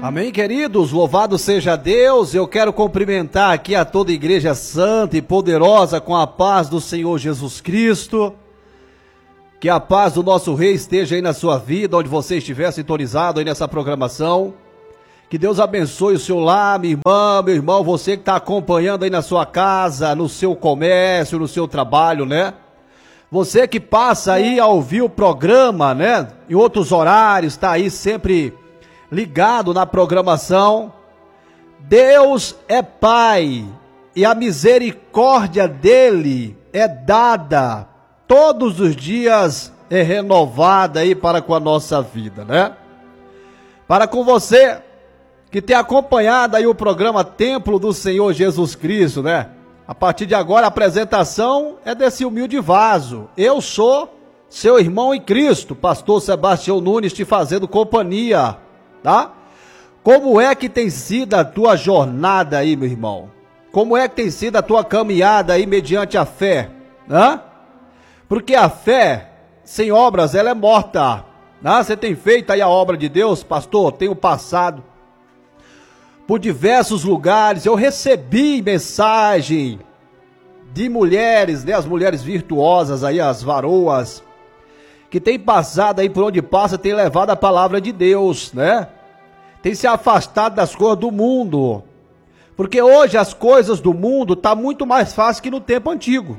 Amém, queridos, louvado seja Deus. Eu quero cumprimentar aqui a toda a igreja santa e poderosa com a paz do Senhor Jesus Cristo. Que a paz do nosso Rei esteja aí na sua vida, onde você estiver sintonizado aí nessa programação. Que Deus abençoe o seu lar, minha irmã, meu irmão, você que está acompanhando aí na sua casa, no seu comércio, no seu trabalho, né? Você que passa aí a ouvir o programa, né? Em outros horários, está aí sempre ligado na programação. Deus é Pai e a misericórdia dele é dada todos os dias, é renovada aí para com a nossa vida, né? Para com você que tem acompanhado aí o programa Templo do Senhor Jesus Cristo, né? A partir de agora a apresentação é desse humilde vaso. Eu sou seu irmão em Cristo, pastor Sebastião Nunes, te fazendo companhia, tá? Como é que tem sido a tua jornada aí, meu irmão? Como é que tem sido a tua caminhada aí mediante a fé, né? Porque a fé sem obras, ela é morta, né? Você tem feito aí a obra de Deus, pastor? Tenho passado por diversos lugares, eu recebi mensagem de mulheres, né? As mulheres virtuosas aí, as varoas, que tem passado aí por onde passa, tem levado a palavra de Deus, né? Tem se afastado das coisas do mundo, porque hoje as coisas do mundo tá muito mais fácil que no tempo antigo.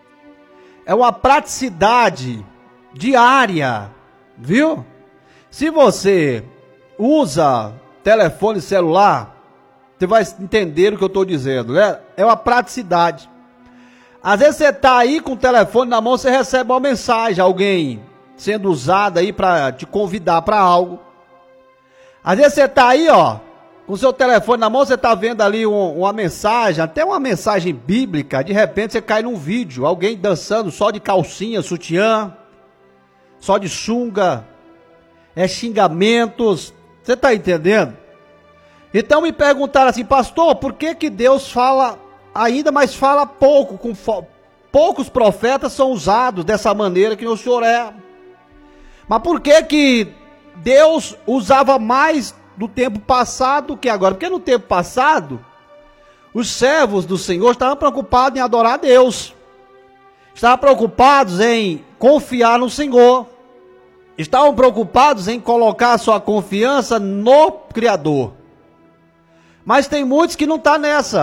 É uma praticidade diária, viu? Se você usa telefone celular, você vai entender o que eu estou dizendo, né? É uma praticidade. Às vezes você está aí com o telefone na mão, você recebe uma mensagem, alguém sendo usado aí para te convidar para algo. Às vezes você está aí, ó, com o seu telefone na mão, você está vendo ali uma mensagem, até uma mensagem bíblica, de repente você cai num vídeo, alguém dançando só de calcinha, sutiã, só de sunga, xingamentos, você está entendendo? Então me perguntaram assim, pastor, por que que Deus fala ainda, mas fala pouco, poucos profetas são usados dessa maneira que o senhor é? Mas por que que Deus usava mais no tempo passado que agora? Porque no tempo passado, os servos do Senhor estavam preocupados em adorar a Deus, estavam preocupados em confiar no Senhor, estavam preocupados em colocar sua confiança no Criador. Mas tem muitos que não tá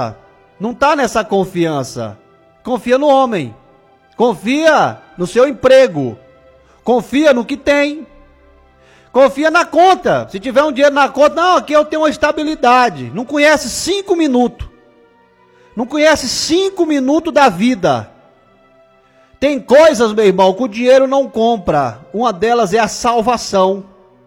nessa confiança. Confia no homem, confia no seu emprego, confia no que tem, confia na conta. Se tiver um dinheiro na conta, não, aqui eu tenho uma estabilidade. Não conhece 5 minutos. Não conhece 5 minutos da vida. Tem coisas, meu irmão, que o dinheiro não compra. Uma delas é a salvação.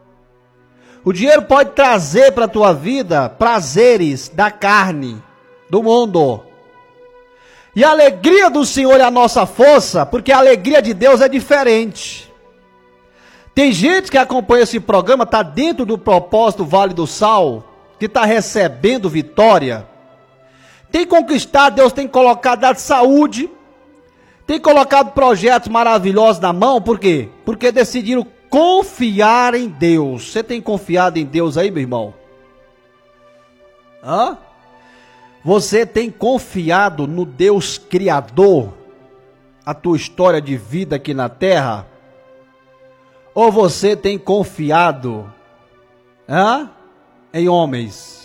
O dinheiro pode trazer para a tua vida prazeres da carne, do mundo. E a alegria do Senhor é a nossa força, porque a alegria de Deus é diferente. Tem gente que acompanha esse programa, está dentro do propósito Vale do Sal, que está recebendo vitória. Tem conquistado, Deus tem colocado, dado saúde, tem colocado projetos maravilhosos na mão, por quê? Porque decidiram confiar em Deus. Você tem confiado em Deus aí, meu irmão? Hã? Você tem confiado no Deus Criador, a tua história de vida aqui na terra? Ou você tem confiado em homens?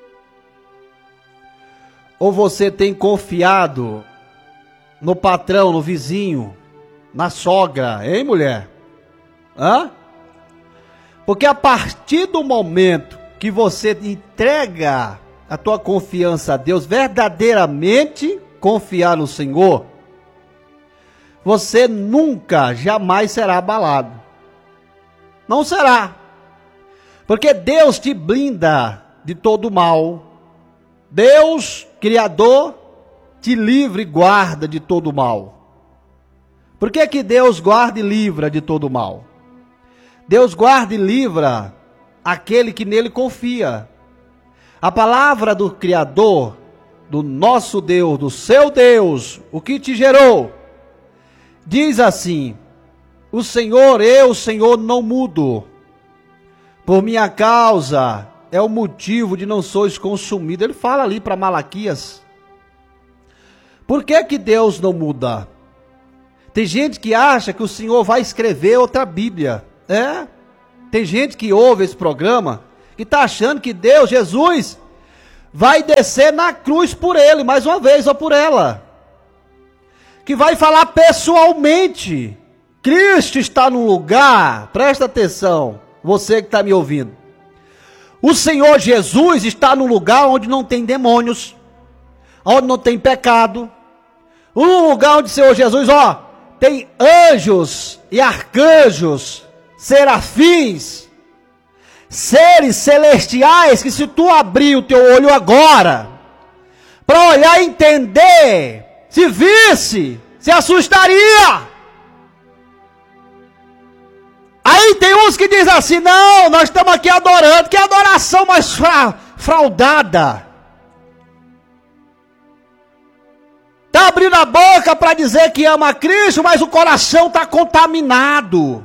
Ou você tem confiado no patrão, no vizinho, na sogra, hein, mulher? Porque a partir do momento que você entrega a tua confiança a Deus, verdadeiramente confiar no Senhor, você nunca, jamais será abalado. Não será. Porque Deus te blinda de todo mal. Deus, Criador, te livra e guarda de todo mal. Por que que Deus guarda e livra de todo mal? Deus guarda e livra aquele que nele confia. A palavra do Criador, do nosso Deus, do seu Deus, o que te gerou, diz assim: o Senhor, eu, Senhor, não mudo. Por minha causa, é o motivo de não sois consumidos. Ele fala ali para Malaquias. Por que que Deus não muda? Tem gente que acha que o Senhor vai escrever outra Bíblia. Tem gente que ouve esse programa e está achando que Deus, Jesus, vai descer na cruz por ele, mais uma vez, ou por ela. Que vai falar pessoalmente. Cristo está num lugar, presta atenção, você que está me ouvindo. O Senhor Jesus está num lugar onde não tem demônios, onde não tem pecado. Um lugar onde o Senhor Jesus, tem anjos e arcanjos, serafins, seres celestiais, que se tu abrir o teu olho agora, para olhar e entender, se visse, se assustaria. Aí tem uns que dizem assim, não, nós estamos aqui adorando, que adoração mais fraudada. Está abrindo a boca para dizer que ama a Cristo, mas o coração está contaminado.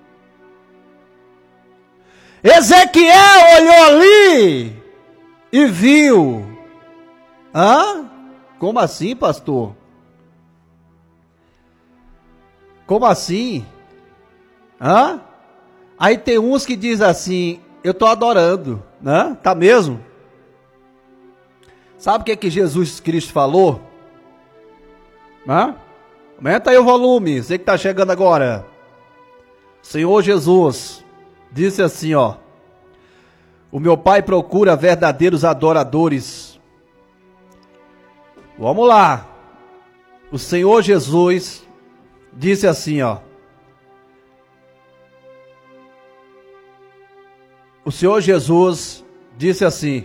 Ezequiel olhou ali e viu. Como assim, pastor? Como assim? Aí tem uns que dizem assim, eu estou adorando, né? Tá mesmo? Sabe o que Jesus Cristo falou? Aumenta aí o volume, você que está chegando agora. Senhor Jesus disse assim, o meu Pai procura verdadeiros adoradores. Vamos lá. O Senhor Jesus disse assim, O Senhor Jesus disse assim,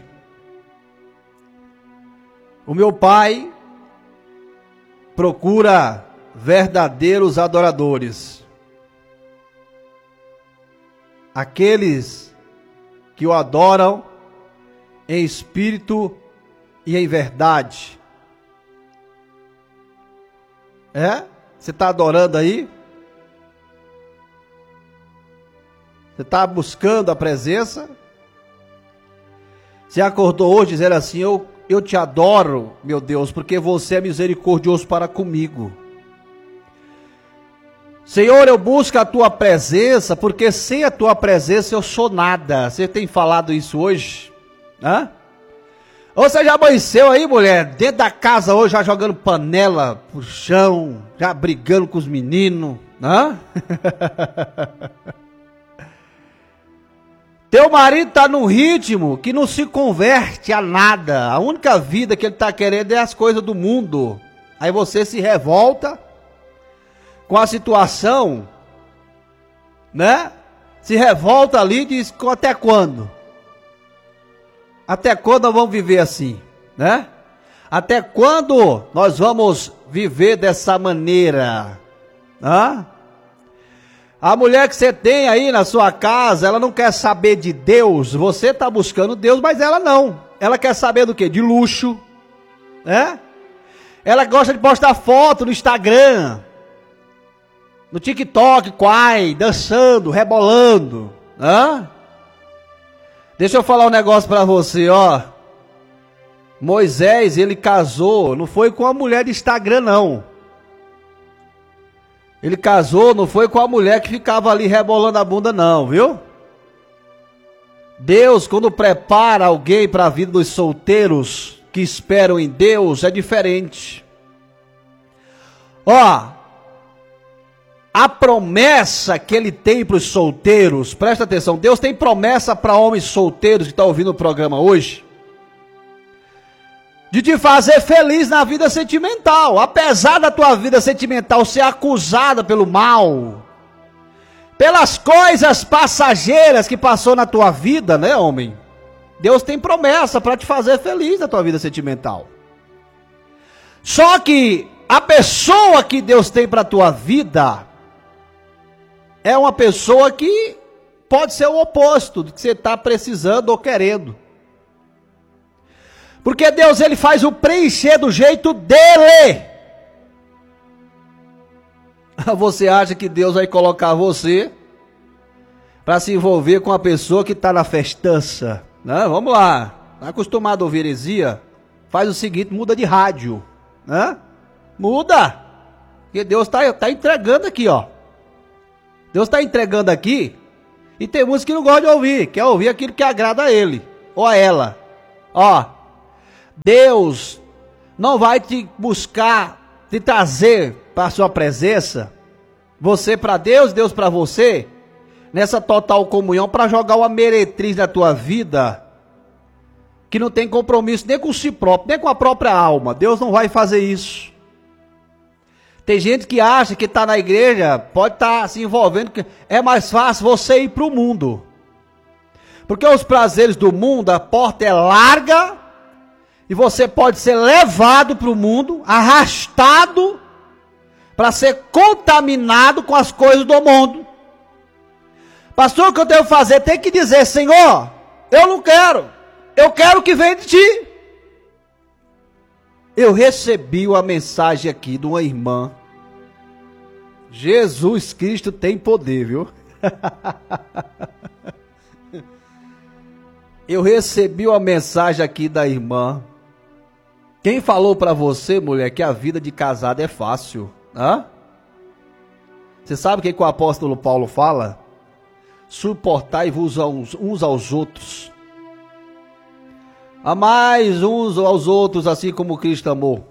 o meu Pai procura verdadeiros adoradores. Aqueles que o adoram em espírito e em verdade. Você está adorando aí? Você está buscando a presença? Você acordou hoje dizendo assim, eu te adoro, meu Deus, porque você é misericordioso para comigo. Senhor, eu busco a tua presença, porque sem a tua presença eu sou nada. Você tem falado isso hoje? Ou você já amanheceu aí, mulher, dentro da casa hoje, já jogando panela pro chão, já brigando com os meninos, Teu marido está num ritmo que não se converte a nada. A única vida que ele está querendo é as coisas do mundo. Aí você se revolta com a situação, Se revolta ali e diz, até quando? Até quando nós vamos viver assim, Até quando nós vamos viver dessa maneira? A mulher que você tem aí na sua casa, ela não quer saber de Deus. Você está buscando Deus, mas ela não. Ela quer saber do quê? De luxo. Ela gosta de postar foto no Instagram, no TikTok, dançando, rebolando. Deixa eu falar um negócio para você, Moisés, ele casou, não foi com a mulher de Instagram, não. Ele casou, não foi com a mulher que ficava ali rebolando a bunda, não, viu? Deus, quando prepara alguém para a vida dos solteiros que esperam em Deus, é diferente. A promessa que ele tem para os solteiros, presta atenção, Deus tem promessa para homens solteiros que estão ouvindo o programa hoje, de te fazer feliz na vida sentimental. Apesar da tua vida sentimental ser acusada pelo mal, pelas coisas passageiras que passou na tua vida, homem? Deus tem promessa para te fazer feliz na tua vida sentimental. Só que a pessoa que Deus tem para a tua vida é uma pessoa que pode ser o oposto do que você está precisando ou querendo. Porque Deus, ele faz o preencher do jeito dele. Você acha que Deus vai colocar você para se envolver com a pessoa que está na festança? Né? Vamos lá. Está acostumado a ouvir heresia? Faz o seguinte, muda de rádio. Né? Muda. Porque Deus está entregando aqui, ó. Deus está entregando aqui. E tem muitos que não gostam de ouvir. Quer ouvir aquilo que agrada a ele. Ou a ela. Ó. Deus não vai te buscar, te trazer para a sua presença. Você para Deus, Deus para você. Nessa total comunhão para jogar uma meretriz na tua vida. Que não tem compromisso nem com si próprio, nem com a própria alma. Deus não vai fazer isso. Tem gente que acha que está na igreja, pode estar se envolvendo, que é mais fácil você ir para o mundo. Porque os prazeres do mundo, a porta é larga, e você pode ser levado para o mundo, arrastado, para ser contaminado com as coisas do mundo. Pastor, o que eu devo fazer? Tem que dizer, Senhor, eu não quero. Eu quero que venha de ti. Eu recebi uma mensagem aqui de uma irmã. Jesus Cristo tem poder, viu? Eu recebi uma mensagem aqui da irmã. Quem falou para você, mulher, que a vida de casado é fácil? Hã? Você sabe o que o apóstolo Paulo fala? Suportai-vos uns aos outros. Amais uns aos outros, assim como Cristo amou.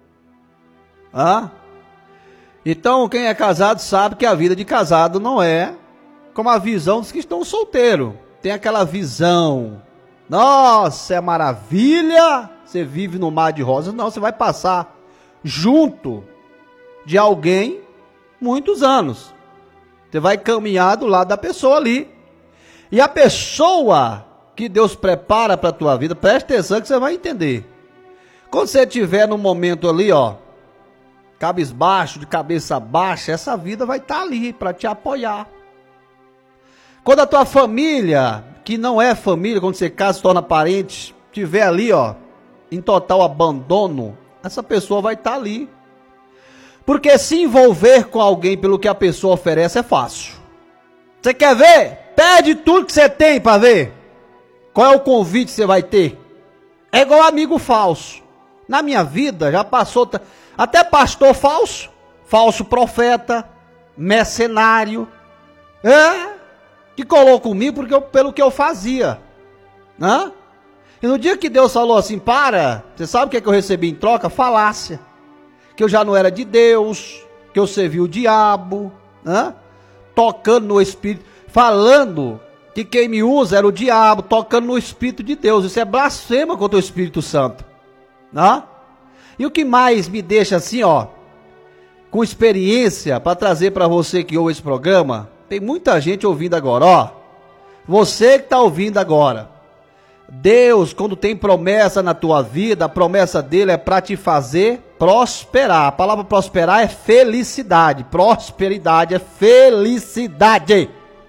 Hã? Então, quem é casado sabe que a vida de casado não é como a visão dos que estão solteiros. Tem aquela visão. Nossa, é maravilha. Você vive no mar de rosas. Não, você vai passar junto de alguém muitos anos. Você vai caminhar do lado da pessoa ali. E a pessoa que Deus prepara para a tua vida, preste atenção que você vai entender. Quando você estiver no momento ali, ó, cabisbaixo, de cabeça baixa, essa vida vai estar ali para te apoiar. Quando a tua família, que não é família, quando você casa se torna parente, estiver ali, ó, em total abandono, essa pessoa vai estar ali. Porque se envolver com alguém pelo que a pessoa oferece é fácil. Você quer ver? Pede tudo que você tem para ver. Qual é o convite que você vai ter? É igual amigo falso. Na minha vida já passou até pastor falso, falso profeta, mercenário, que colou comigo pelo que eu fazia. Né? E no dia que Deus falou assim, para, você sabe o que eu recebi em troca? Falácia. Que eu já não era de Deus, que eu servi o diabo, né? Tocando no Espírito, falando que quem me usa era o diabo, tocando no Espírito de Deus. Isso é blasfema contra o Espírito Santo. Né? E o que mais me deixa assim, ó, com experiência, para trazer para você que ouve esse programa, tem muita gente ouvindo agora, ó. Você que está ouvindo agora. Deus, quando tem promessa na tua vida, a promessa dele é para te fazer prosperar. A palavra prosperar é felicidade. Prosperidade é felicidade.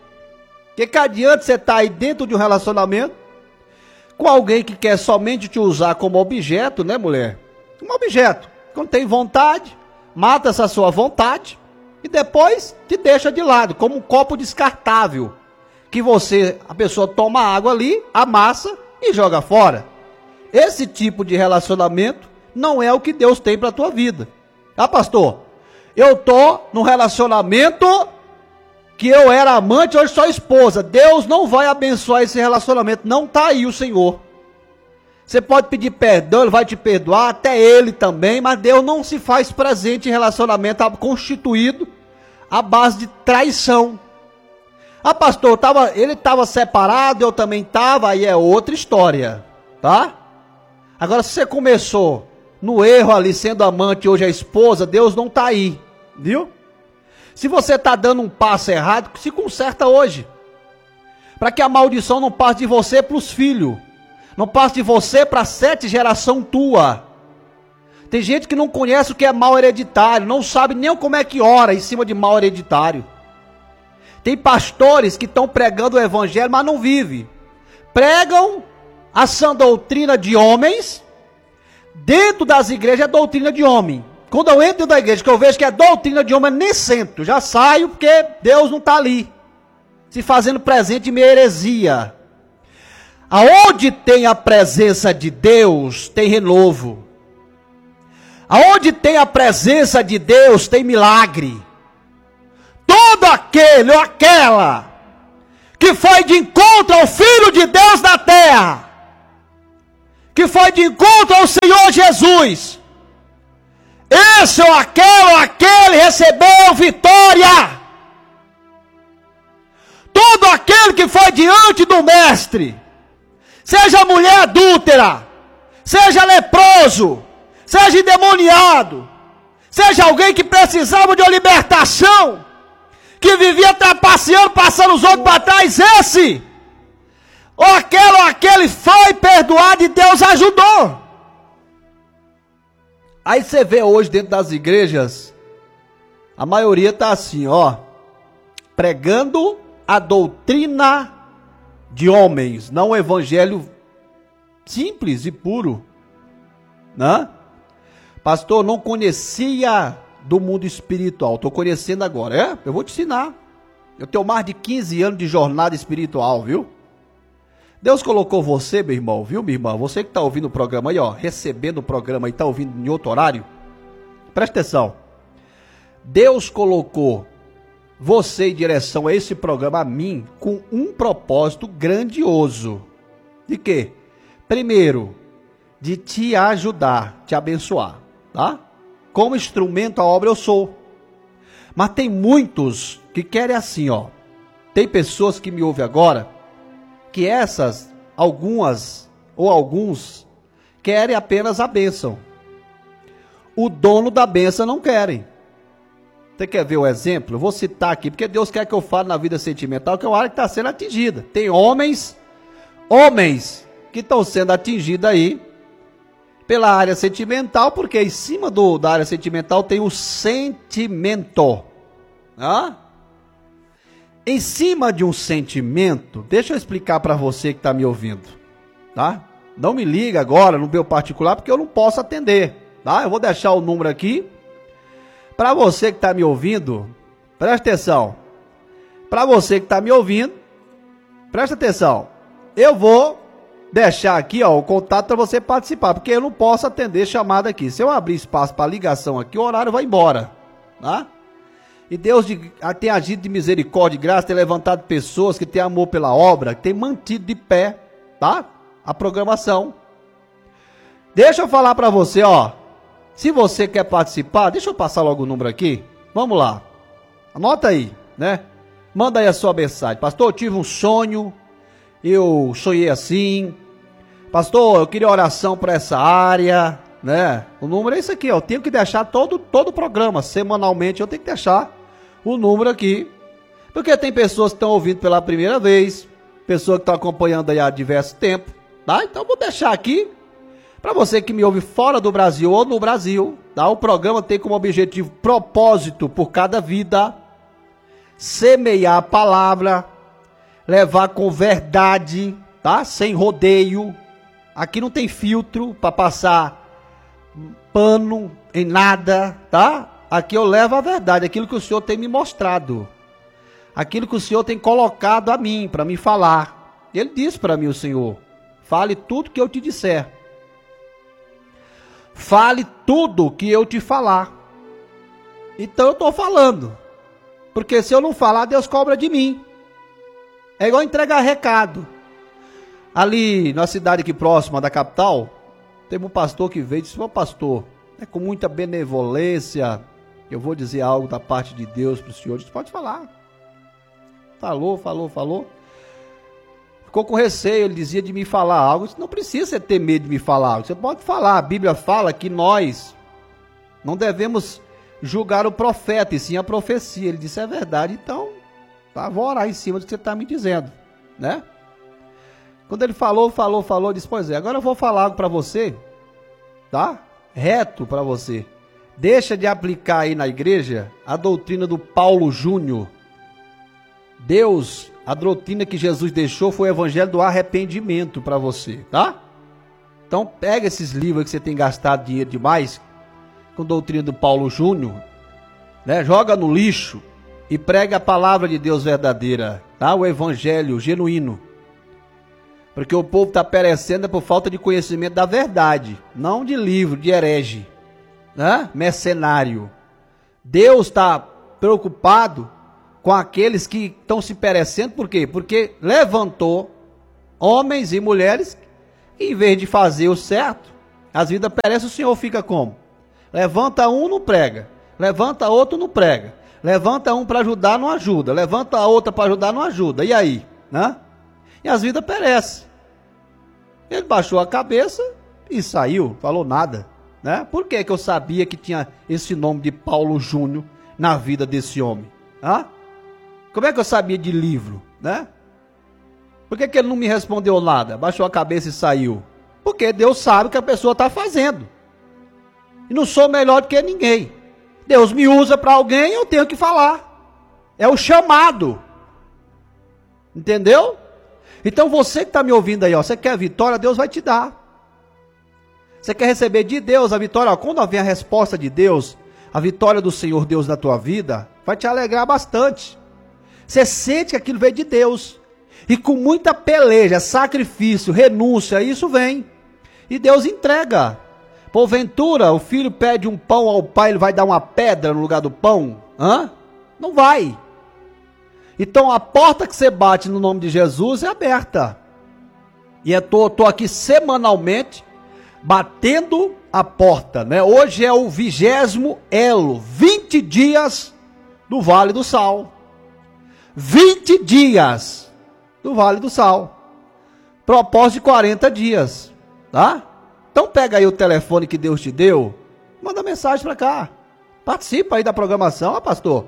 Que adianta você estar aí dentro de um relacionamento com alguém que quer somente te usar como objeto, né, mulher? Um objeto. Quando tem vontade, mata essa sua vontade e depois te deixa de lado, como um copo descartável. Que a pessoa toma água ali, amassa e joga fora. Esse tipo de relacionamento não é o que Deus tem para a tua vida. Ah, pastor, eu tô num relacionamento que eu era amante, hoje sou esposa. Deus não vai abençoar esse relacionamento. Não está aí o Senhor. Você pode pedir perdão, Ele vai te perdoar, até Ele também, mas Deus não se faz presente em relacionamento constituído à base de traição. Ah, pastor, ele estava separado, eu também estava, aí é outra história, tá? Agora, se você começou no erro ali, sendo amante, hoje é esposa, Deus não está aí, viu? Se você está dando um passo errado, se conserta hoje. Para que a maldição não passe de você para os filhos. Não passe de você para 7 gerações tua. Tem gente que não conhece o que é mal hereditário, não sabe nem como é que ora em cima de mal hereditário. Tem pastores que estão pregando o evangelho, mas não vivem. Pregam a sã doutrina de homens. Dentro das igrejas é doutrina de homem. Quando eu entro da igreja, que eu vejo que é doutrina de homem, eu nem sento. Já saio porque Deus não está ali. Se fazendo presente em minha heresia. Aonde tem a presença de Deus, tem renovo. Aonde tem a presença de Deus, tem milagre. Todo aquele ou aquela que foi de encontro ao Filho de Deus na terra, que foi de encontro ao Senhor Jesus, esse ou aquele recebeu vitória. Todo aquele que foi diante do Mestre, seja mulher adúltera, seja leproso, seja endemoniado, seja alguém que precisava de uma libertação, que vivia trapaceando, passando os outros para trás, esse, ou aquele foi perdoado e Deus ajudou. Aí você vê hoje dentro das igrejas, a maioria está assim, ó, pregando a doutrina de homens, não o evangelho simples e puro, né? Pastor, não conhecia do mundo espiritual, estou conhecendo agora. Eu vou te ensinar. Eu tenho mais de 15 anos de jornada espiritual, viu? Deus colocou você, meu irmão, viu, minha irmã? Você que está ouvindo o programa aí, ó, recebendo o programa e está ouvindo em outro horário, presta atenção. Deus colocou você em direção a esse programa, a mim, com um propósito grandioso. De quê? Primeiro, de te ajudar, te abençoar, tá? Como instrumento a obra eu sou. Mas tem muitos que querem assim, ó. Tem pessoas que me ouvem agora, que essas, algumas ou alguns, querem apenas a bênção. O dono da bênção não querem. Você quer ver o exemplo? Eu vou citar aqui, porque Deus quer que eu fale na vida sentimental, que é uma área que está sendo atingida. Tem homens que estão sendo atingidos aí pela área sentimental, porque em cima da área sentimental tem o sentimento. Ah? Em cima de um sentimento, deixa eu explicar para você que está me ouvindo, tá? Não me liga agora no meu particular, porque eu não posso atender, tá? Eu vou deixar o número aqui. Para você que está me ouvindo, presta atenção. Para você que está me ouvindo, presta atenção. Eu vou deixar aqui, ó, o contato para você participar, porque eu não posso atender chamada aqui. Se eu abrir espaço para ligação aqui, o horário vai embora, tá? E Deus tem agido de misericórdia e graça, tem levantado pessoas que têm amor pela obra, que têm mantido de pé, tá? A programação. Deixa eu falar para você, ó. Se você quer participar, deixa eu passar logo o número aqui. Vamos lá. Anota aí, né? Manda aí a sua mensagem. Pastor, eu tive um sonho. Eu sonhei assim. Pastor, eu queria oração para essa área, né? O número é esse aqui, ó. Eu tenho que deixar todo o programa, semanalmente, eu tenho que deixar o número aqui. Porque tem pessoas que estão ouvindo pela primeira vez, pessoas que estão acompanhando aí há diverso tempo, tá? Então eu vou deixar aqui. Para você que me ouve fora do Brasil ou no Brasil, tá? O programa tem como objetivo, propósito por cada vida, semear a palavra, levar com verdade, tá? Sem rodeio. Aqui não tem filtro para passar pano em nada, tá? Aqui eu levo a verdade, aquilo que o Senhor tem me mostrado, aquilo que o Senhor tem colocado a mim, para me falar. Ele disse para mim, o Senhor, fale tudo que eu te disser. Fale tudo que eu te falar. Então eu estou falando. Porque se eu não falar, Deus cobra de mim. É igual entregar recado. Ali na cidade aqui próxima da capital, teve um pastor que veio e disse: "Ô pastor, é com muita benevolência, eu vou dizer algo da parte de Deus para o senhor." Eu disse: "Pode falar." Falou. Ficou com receio, ele dizia de me falar algo. Eu disse: "Não precisa ter medo de me falar algo, você pode falar." A Bíblia fala que nós não devemos julgar o profeta, e sim a profecia. Ele disse: "É verdade, então tá, vou orar em cima do que você está me dizendo, né?" Quando ele falou, eu disse: "Pois é, agora eu vou falar algo para você, tá? Reto para você. Deixa de aplicar aí na igreja a doutrina do Paulo Júnior. Deus, a doutrina que Jesus deixou foi o evangelho do arrependimento para você, tá? Então pega esses livros que você tem gastado dinheiro demais com doutrina do Paulo Júnior, né? Joga no lixo e prega a palavra de Deus verdadeira, tá? O evangelho genuíno. Porque o povo está perecendo por falta de conhecimento da verdade, não de livro, de herege, né? Mercenário. Deus está preocupado com aqueles que estão se perecendo, por quê? Porque levantou homens e mulheres que, em vez de fazer o certo, as vidas perecem, o Senhor fica como? Levanta um, não prega. Levanta outro, não prega. Levanta um para ajudar, não ajuda. Levanta a outra para ajudar, não ajuda. E aí? Né? E as vidas perecem. Ele baixou a cabeça e saiu, falou nada. Né? Por que eu sabia que tinha esse nome de Paulo Júnior na vida desse homem? Hã? Como é que eu sabia de livro? Né? Por que ele não me respondeu nada? Baixou a cabeça e saiu. Porque Deus sabe o que a pessoa está fazendo. E não sou melhor do que ninguém. Deus me usa para alguém, eu tenho que falar. É o chamado. Entendeu? Então você que está me ouvindo aí, ó, você quer a vitória, Deus vai te dar. Você quer receber de Deus a vitória? Ó, quando vem a resposta de Deus, a vitória do Senhor Deus na tua vida, vai te alegrar bastante. Você sente que aquilo veio de Deus. E com muita peleja, sacrifício, renúncia, isso vem. E Deus entrega. Porventura, o filho pede um pão ao pai, ele vai dar uma pedra no lugar do pão? Hã? Não vai. Então a porta que você bate no nome de Jesus é aberta. E eu tô aqui semanalmente batendo a porta, né? Hoje é o 20º elo, 20 dias do Vale do Sal. 20 dias do Vale do Sal. Propósito de 40 dias, tá? Então pega aí o telefone que Deus te deu, manda mensagem para cá. Participa aí da programação, pastor.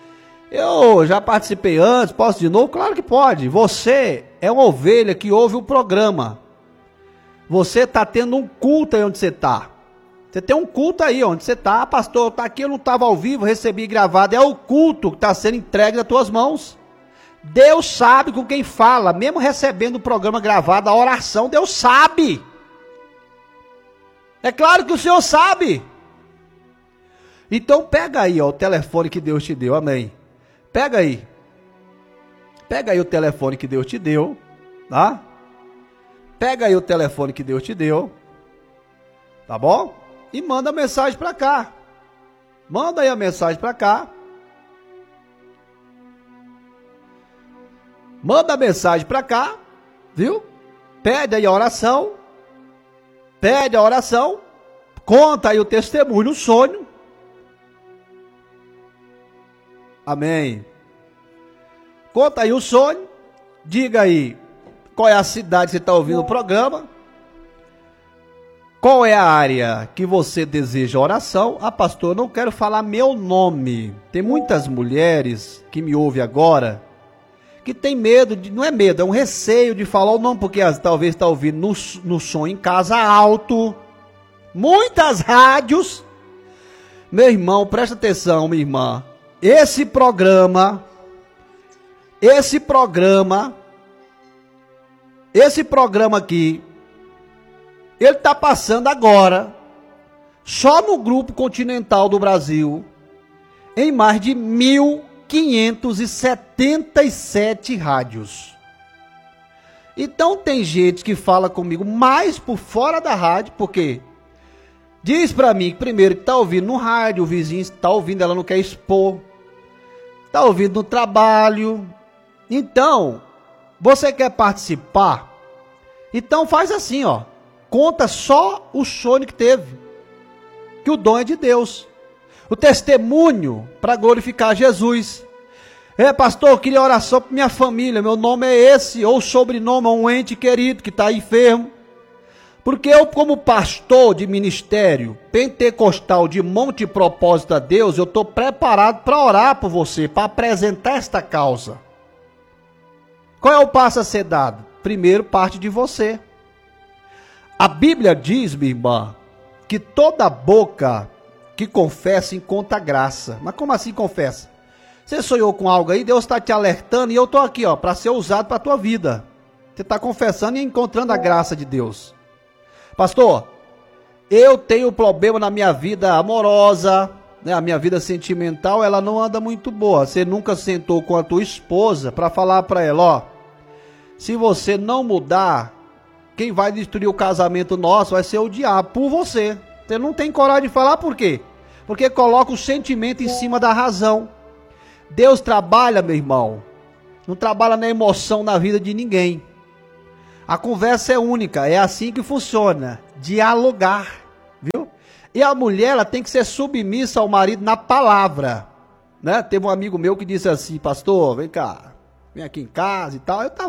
Eu já participei antes, posso de novo? Claro que pode. Você é uma ovelha que ouve o programa. Você está tendo um culto aí onde você está. Você tem um culto aí onde você está. Pastor, está aqui, eu não estava ao vivo, recebi gravado. É o culto que está sendo entregue nas tuas mãos. Deus sabe com quem fala, mesmo recebendo o programa gravado, a oração, Deus sabe. É claro que o Senhor sabe. Então pega aí, ó, o telefone que Deus te deu, amém. Pega aí. Pega aí o telefone que Deus te deu, tá? Pega aí o telefone que Deus te deu, tá bom? E manda a mensagem para cá. Manda aí a mensagem para cá. Manda a mensagem para cá, viu? Pede aí a oração. Pede a oração. Conta aí o testemunho, o sonho. Amém. Conta aí o sonho. Diga aí qual é a cidade que você está ouvindo o programa. Qual é a área que você deseja oração? Ah, pastor, eu não quero falar meu nome. Tem muitas mulheres que me ouvem agora que tem medo, não é medo, é um receio de falar o nome, porque talvez está ouvindo no som em casa alto. Muitas rádios. Meu irmão, presta atenção, minha irmã. Esse programa aqui, ele está passando agora, só no Grupo Continental do Brasil, em mais de 1.577 rádios. Então tem gente que fala comigo mais por fora da rádio, porque diz para mim, primeiro, que está ouvindo no rádio, o vizinho está ouvindo, ela não quer expor, está ouvindo no trabalho. Então, você quer participar? Então faz assim, ó. Conta só o sonho que teve, que o dom é de Deus. O testemunho para glorificar Jesus. Pastor, eu queria oração para minha família, meu nome é esse, ou sobrenome, é um ente querido que está enfermo. Porque eu, como pastor de ministério pentecostal de monte propósito a Deus, eu estou preparado para orar por você, para apresentar esta causa. Qual é o passo a ser dado? Primeiro, parte de você. A Bíblia diz, minha irmã, que toda boca que confessa encontra graça. Mas como assim confessa? Você sonhou com algo aí, Deus está te alertando e eu estou aqui, ó, para ser usado para a tua vida. Você está confessando e encontrando a graça de Deus. Pastor, eu tenho problema na minha vida amorosa, né? A minha vida sentimental, ela não anda muito boa. Você nunca sentou com a tua esposa para falar para ela, ó, Se você não mudar, quem vai destruir o casamento nosso vai ser o diabo, por você. Você não tem coragem de falar por quê? Porque coloca o sentimento em cima da razão. Deus trabalha, meu irmão, não trabalha na emoção na vida de ninguém. A conversa é única, é assim que funciona, dialogar, viu? E a mulher, ela tem que ser submissa ao marido na palavra, né? Teve um amigo meu que disse assim: pastor, vem cá, vem aqui em casa e tal. Eu tava